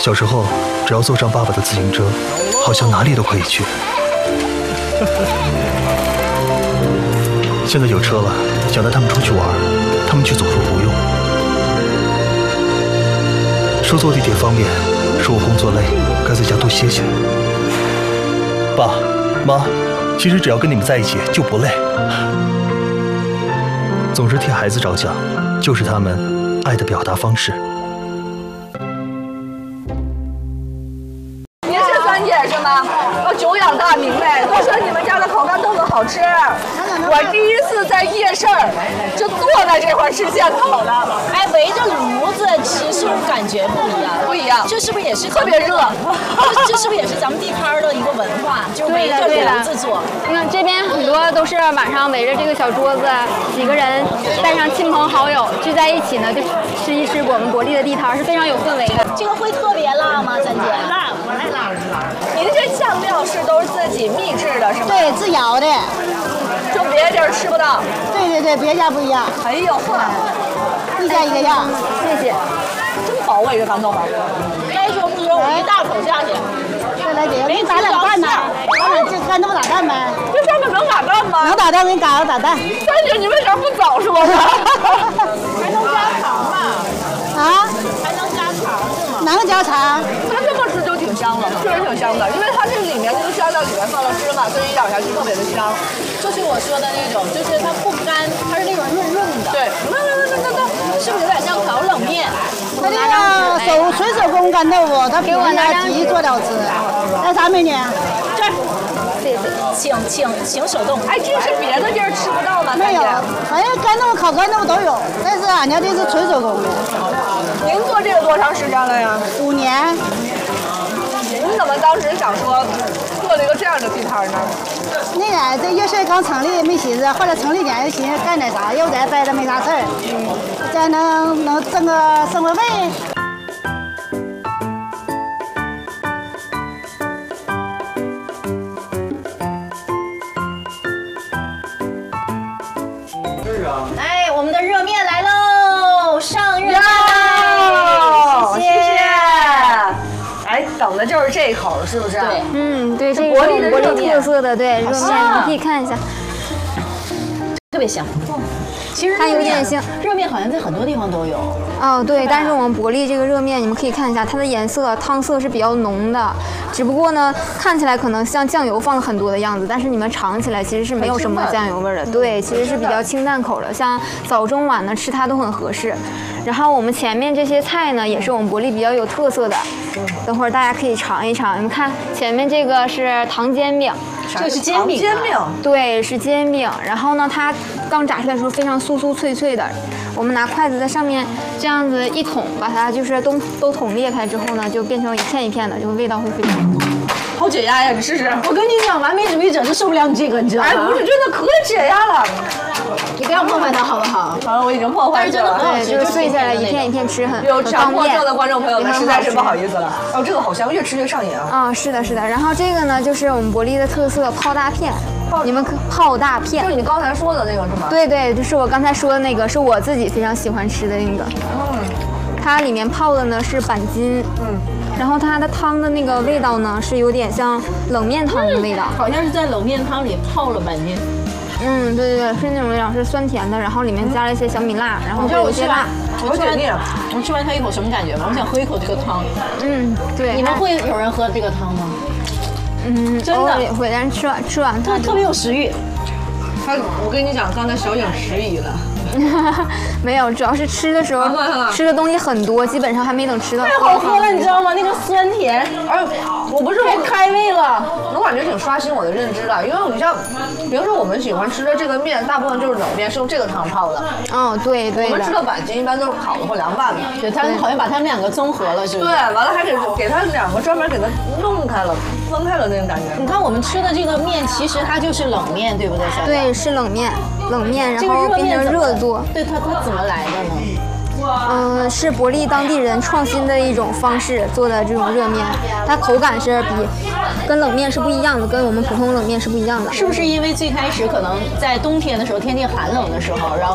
小时候，只要坐上爸爸的自行车，好像哪里都可以去。现在有车了，想带他们出去玩，他们却总说不用。说坐地铁方便，说我工作累，该在家多歇歇。爸妈，其实只要跟你们在一起就不累。总是替孩子着想，就是他们爱的表达方式。 您是三姐是吗？久仰大名嘞，都说你们家的烤干豆腐好吃。我第一次在夜市就坐在这块吃现烤的， 哎，围着炉子吃是不是感觉不一样？ 不一样， 这是不是也是特别热？ 这是不是也是咱们地摊的一个文化？就围着炉子做。 你看这边很多都是晚上围着这个小桌子，几个人带上亲朋好友聚在一起呢，就吃一吃我们伯利的地摊，是非常有氛围的。 这个会特别辣吗，三姐？ 辣，不太辣。 您这酱料是都是自己秘制的，是吗？ 对，自摇的。 就别地儿吃不到。 对，别家不一样。 哎呦呵， 一家一个样。 谢谢。真饱胃这干豆腐。 该说不说，我一大口下去。 再来姐，给你打两蛋呢。这干豆腐打蛋呗。 这上面能打蛋吗？ 能打蛋，给你打蛋。 三姐，你为啥不早说呢？ 还能加糖吗？ 啊？ 还能加糖是吗？ 能加糖。 它这么吃就挺香的，确实挺香的，因为它这里面这个酱料里面放了芝麻，所以咬下去特别的香。 就是我说的那种，就是它不干，它是那种润润的。 对， 是不是有点像烤冷面？ 它这个纯手工干豆腐，它比那个机做的好吃。来啥美女？ 这儿，请手动。 哎，这是别的地儿吃不到吗？ 没有，反正干豆腐、烤干豆腐都有，但是俺家这是纯手工的。 您做这个多长时间了呀 ？5年。 您怎么当时想说做了一个这样的地摊呢？ 那个这夜市刚成立没寻思，后来成立点又寻思干点啥，又在待着没啥事儿，这样能挣个生活费。 哎，我们的热面来喽，上热谢谢。哎，等的就是这一口，是不是？ 对， 对，这个是我们伯利特色的对热面，你可以看一下， 特别香。其实它有点像热面，好像在很多地方都有。 哦，对，但是我们伯利这个热面，你们可以看一下，它的颜色汤色是比较浓的，只不过呢，看起来可能像酱油放了很多的样子，但是你们尝起来其实是没有什么酱油味的。对，其实是比较清淡口的，像早中晚呢吃它都很合适。然后我们前面这些菜呢，也是我们伯利比较有特色的，等会儿大家可以尝一尝。你们看前面这个是糖煎饼。 这是煎饼， 对，是煎饼。然后呢，它刚炸出来的时候非常酥酥脆脆的。我们拿筷子在上面这样子一捅，把它就是都捅裂开之后呢，就变成一片一片的，就味道会非常好。 好解压呀！你试试。 我跟你讲，完美主义者就受不了你这个，你知道吗？ 哎，不是，真的可解压了。 你不要破坏它好不好？ 好了，我已经破坏了。 对，就是碎下来一片一片吃， 有强迫症方便。 的观众朋友们实在是不好意思了。哦，这个好香，越吃越上瘾啊。 啊，是的，是的。然后这个呢，就是我们伯利的特色泡大片。你们泡大片， 就是你刚才说的那个是吗？ 对对，就是我刚才说的那个，是我自己非常喜欢吃的那个。它里面泡的呢是板筋。然后它的汤的那个味道呢，是有点像冷面汤的味道， 好像是在冷面汤里泡了板筋。 对对对，是那种味道，是酸甜的，然后里面加了一些小米辣，然后有一些辣。 我吃完它一口什么感觉吗？我想喝一口这个汤。 对。 你们会有人喝这个汤吗？真的会，但是吃完它特别有食欲。 我跟你讲，刚才小影迟疑了。 没有，主要是吃的时候吃的东西很多，基本上还没等吃到。 太好喝了，你知道吗？那个酸甜， 我不是太开胃了。 我感觉挺刷新我的认知的，因为你像平时我们喜欢吃的这个面，大部分就是冷面，是用这个汤泡的。 对对。 我们吃的板筋一般都是烤的或凉拌的。 对，他好像把他们两个综合了，是不是？ 对，完了还给他两个专门给他弄开了、分开了那种感觉。 你看我们吃的这个面，其实它就是冷面，对不对，小对，是冷面，然后变成热做。 对，它怎么来的呢？ 是伯利当地人创新的一种方式做的这种热面，它口感是跟冷面是不一样的，跟我们普通冷面是不一样的。 是不是因为最开始可能在冬天的时候，天气寒冷的时候，然后